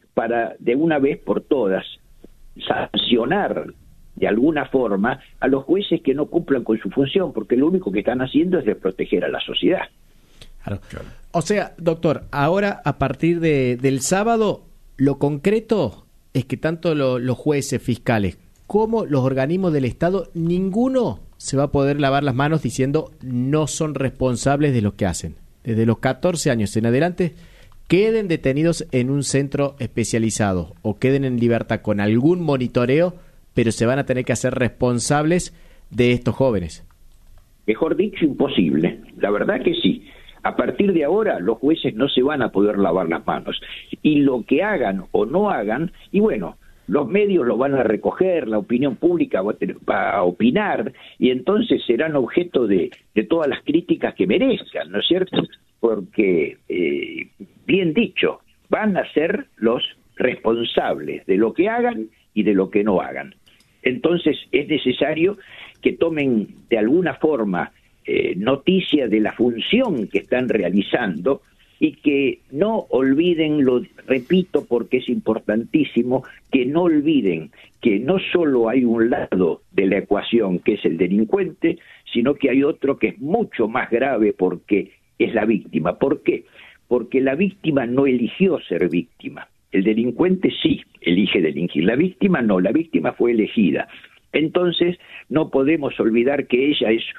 para de una vez por todas sancionar de alguna forma a los jueces que no cumplan con su función, porque lo único que están haciendo es desproteger a la sociedad. Claro. O sea, doctor, ahora a partir del sábado, lo concreto es que tanto los jueces, fiscales, como los organismos del Estado, ninguno se va a poder lavar las manos diciendo no son responsables de lo que hacen. Desde los 14 años en adelante, queden detenidos en un centro especializado o queden en libertad con algún monitoreo, pero se van a tener que hacer responsables de estos jóvenes. Mejor dicho, imposible. La verdad que sí. A partir de ahora, los jueces no se van a poder lavar las manos. Y lo que hagan o no hagan, y bueno, los medios lo van a recoger, la opinión pública va a opinar, y entonces serán objeto de todas las críticas que merezcan, ¿no es cierto? Porque, bien dicho, van a ser los responsables de lo que hagan y de lo que no hagan. Entonces es necesario que tomen de alguna forma noticia de la función que están realizando y que no olviden, lo repito porque es importantísimo, que no olviden que no solo hay un lado de la ecuación que es el delincuente, sino que hay otro que es mucho más grave porque es la víctima. ¿Por qué? Porque la víctima no eligió ser víctima. El delincuente sí elige delinquir, la víctima no, la víctima fue elegida. Entonces no podemos olvidar que ella es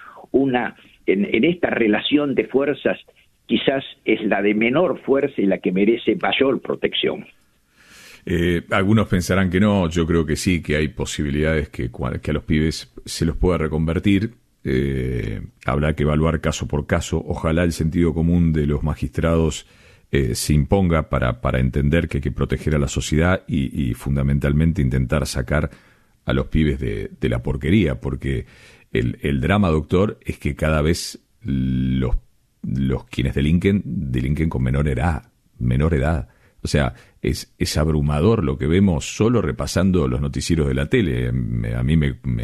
en esta relación de fuerzas, quizás es la de menor fuerza y la que merece mayor protección. Algunos pensarán que no, yo creo que sí, que hay posibilidades que a los pibes se los pueda reconvertir. Habrá que evaluar caso por caso. Ojalá el sentido común de los magistrados se imponga para entender que hay que proteger a la sociedad y fundamentalmente intentar sacar a los pibes de la porquería, porque el drama, doctor, es que cada vez los quienes delinquen con menor edad. O sea, es abrumador lo que vemos solo repasando los noticieros de la tele. A mí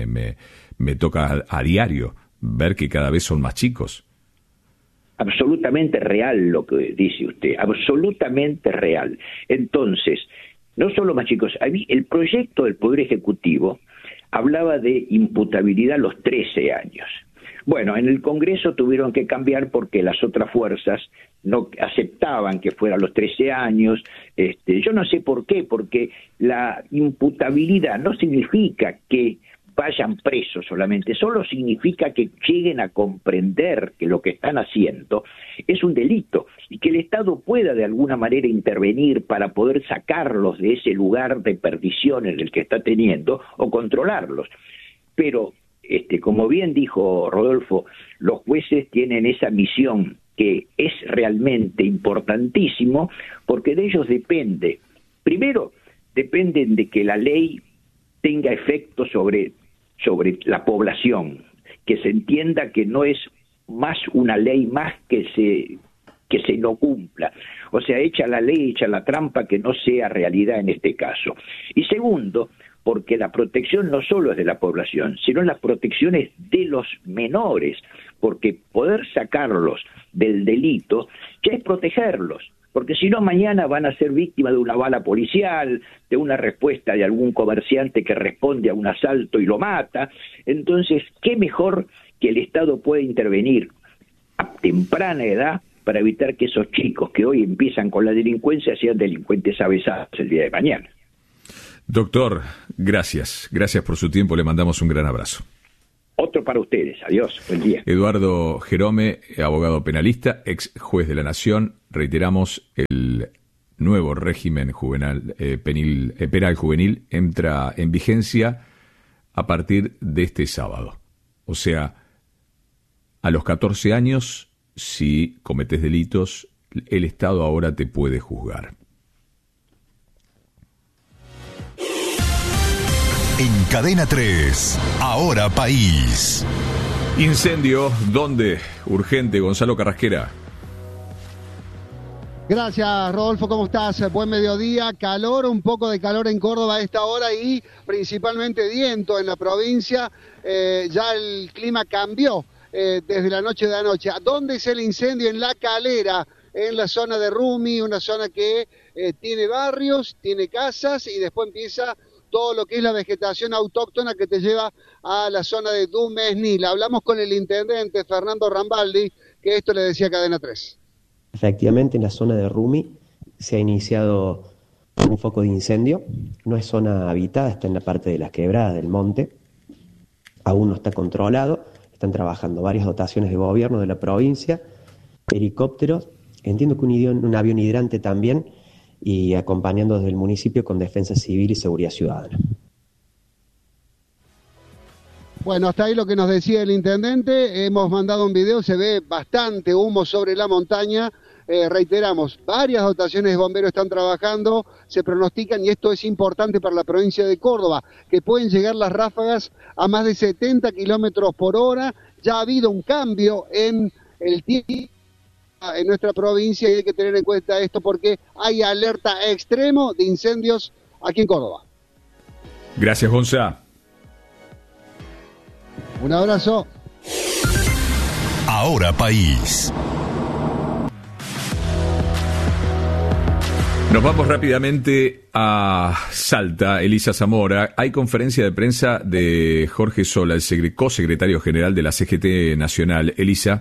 me toca a diario ver que cada vez son más chicos. Absolutamente real lo que dice usted, absolutamente real. Entonces, no solo más chicos, a mí el proyecto del Poder Ejecutivo hablaba de imputabilidad a los 13 años. Bueno, en el Congreso tuvieron que cambiar porque las otras fuerzas no aceptaban que fuera a los 13 años. Yo no sé por qué, porque la imputabilidad no significa que vayan presos solamente, solo significa que lleguen a comprender que lo que están haciendo es un delito y que el Estado pueda de alguna manera intervenir para poder sacarlos de ese lugar de perdición en el que está teniendo o controlarlos. Pero, como bien dijo Rodolfo, los jueces tienen esa misión que es realmente importantísimo porque de ellos depende. Primero, dependen de que la ley tenga efecto sobre la población, que se entienda que no es más una ley más que se no cumpla. O sea, echa la ley, echa la trampa, que no sea realidad en este caso. Y segundo, porque la protección no solo es de la población, sino la protección es de los menores, porque poder sacarlos del delito ya es protegerlos. Porque si no, mañana van a ser víctimas de una bala policial, de una respuesta de algún comerciante que responde a un asalto y lo mata. Entonces, ¿qué mejor que el Estado pueda intervenir a temprana edad para evitar que esos chicos que hoy empiezan con la delincuencia sean delincuentes avesados el día de mañana? Doctor, gracias. Gracias por su tiempo. Le mandamos un gran abrazo. Otro para ustedes. Adiós. Buen día. Eduardo Jerome, abogado penalista, ex juez de la Nación. Reiteramos, el nuevo régimen penal juvenil entra en vigencia a partir de este sábado. O sea, a los 14 años, si cometes delitos, el Estado ahora te puede juzgar. En Cadena 3, Ahora País. Incendio, ¿dónde? Urgente, Gonzalo Carrasquera. Gracias, Rodolfo, ¿cómo estás? Buen mediodía, calor, un poco de calor en Córdoba a esta hora y principalmente viento en la provincia. Ya el clima cambió desde la noche de anoche. ¿Dónde es el incendio? En La Calera, en la zona de Rumi, una zona que tiene barrios, tiene casas y después empieza todo lo que es la vegetación autóctona que te lleva a la zona de Dumesnil. Hablamos con el intendente Fernando Rambaldi, que esto le decía Cadena 3. Efectivamente, en la zona de Rumi se ha iniciado un foco de incendio. No es zona habitada, está en la parte de las quebradas del monte. Aún no está controlado. Están trabajando varias dotaciones de gobierno de la provincia, helicópteros, entiendo que un avión hidrante también, y acompañando desde el municipio con Defensa Civil y Seguridad Ciudadana. Bueno, hasta ahí lo que nos decía el intendente. Hemos mandado un video, se ve bastante humo sobre la montaña. Reiteramos, varias dotaciones de bomberos están trabajando, se pronostican, y esto es importante para la provincia de Córdoba, que pueden llegar las ráfagas a más de 70 kilómetros por hora. Ya ha habido un cambio en el tiempo en nuestra provincia y hay que tener en cuenta esto porque hay alerta extremo de incendios aquí en Córdoba. Gracias, Gonza. Un abrazo. Ahora País. Nos vamos rápidamente a Salta, Elisa Zamora. Hay conferencia de prensa de Jorge Sola, el co-secretario general de la CGT Nacional. Elisa.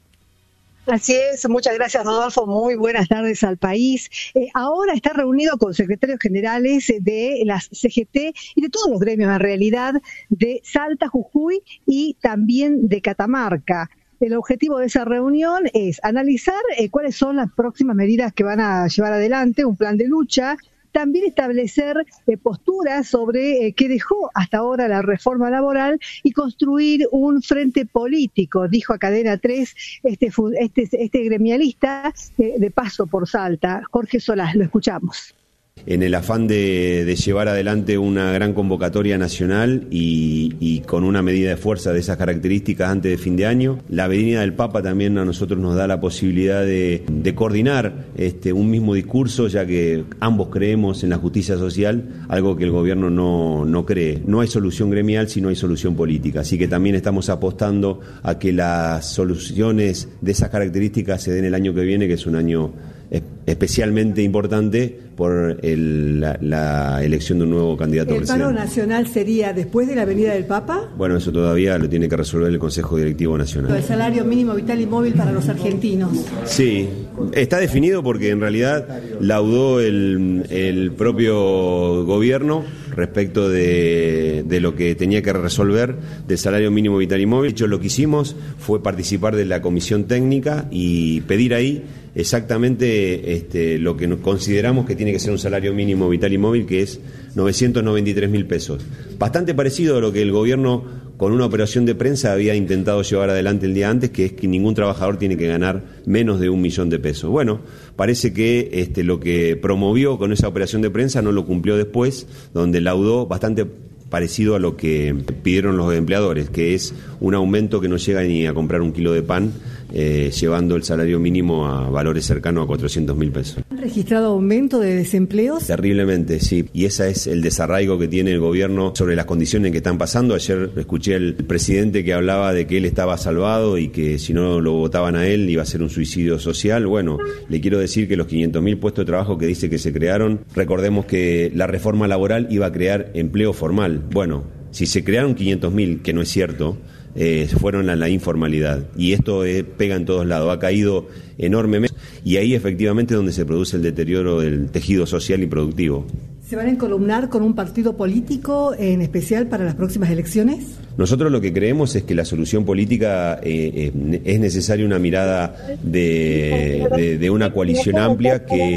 Así es, muchas gracias, Rodolfo, muy buenas tardes al país. Ahora está reunido con secretarios generales de las CGT y de todos los gremios en realidad, de Salta, Jujuy y también de Catamarca. El objetivo de esa reunión es analizar cuáles son las próximas medidas que van a llevar adelante, un plan de lucha, también establecer posturas sobre qué dejó hasta ahora la reforma laboral y construir un frente político, dijo a Cadena 3 este gremialista de paso por Salta. Jorge Solás, lo escuchamos. En el afán de llevar adelante una gran convocatoria nacional y con una medida de fuerza de esas características antes de fin de año. La venida del Papa también a nosotros nos da la posibilidad de coordinar un mismo discurso, ya que ambos creemos en la justicia social, algo que el gobierno no cree. No hay solución gremial si no hay solución política, así que también estamos apostando a que las soluciones de esas características se den el año que viene, que es un año especialmente importante por la elección de un nuevo candidato ¿El presidente. paro nacional sería después de la venida del Papa? Bueno, eso todavía lo tiene que resolver el Consejo Directivo Nacional. El salario mínimo vital y móvil para los argentinos. Sí, está definido porque en realidad laudó el propio gobierno respecto de lo que tenía que resolver del salario mínimo vital y móvil. De hecho, lo que hicimos fue participar de la comisión técnica y pedir ahí exactamente lo que consideramos que tiene que ser un salario mínimo vital y móvil, que es 993.000 pesos. Bastante parecido a lo que el gobierno con una operación de prensa había intentado llevar adelante el día antes, que es que ningún trabajador tiene que ganar menos de 1 millón de pesos. Bueno, parece que lo que promovió con esa operación de prensa no lo cumplió después, donde laudó bastante parecido a lo que pidieron los empleadores, que es un aumento que no llega ni a comprar un kilo de pan, llevando el salario mínimo a valores cercanos a 400.000 pesos. ¿Han registrado aumento de desempleos? Terriblemente, sí. Y ese es el desarraigo que tiene el gobierno sobre las condiciones en que están pasando. Ayer escuché al presidente que hablaba de que él estaba salvado y que si no lo votaban a él iba a ser un suicidio social. Bueno, le quiero decir que los 500.000 puestos de trabajo que dice que se crearon, recordemos que la reforma laboral iba a crear empleo formal. Bueno, si se crearon 500.000, que no es cierto, fueron a la informalidad. Y esto pega en todos lados, ha caído enormemente. Y ahí efectivamente es donde se produce el deterioro del tejido social y productivo. ¿Se van a encolumnar con un partido político en especial para las próximas elecciones? Nosotros lo que creemos es que la solución política es necesaria una mirada de una coalición amplia que